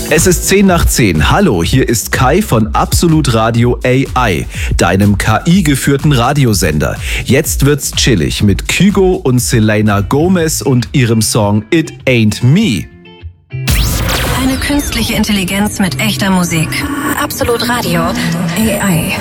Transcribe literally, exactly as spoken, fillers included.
Es ist zehn nach zehn. Hallo, hier ist Kai von Absolut Radio A I, deinem K I-geführten Radiosender. Jetzt wird's chillig mit Kygo und Selena Gomez und ihrem Song It Ain't Me. Eine künstliche Intelligenz mit echter Musik. Absolut Radio A I.